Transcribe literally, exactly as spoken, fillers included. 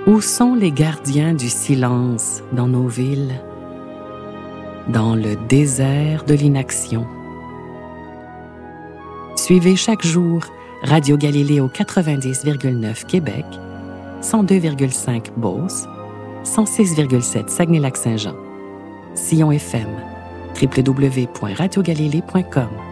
Où sont les gardiens du silence dans nos villes? Dans le désert de l'inaction. Suivez chaque jour Radio Galiléo quatre-vingt-dix virgule neuf Québec, cent deux virgule cinq Beauce, cent six virgule sept Saguenay-Lac-Saint-Jean, Sillon F M, w w w point radio galilée point com.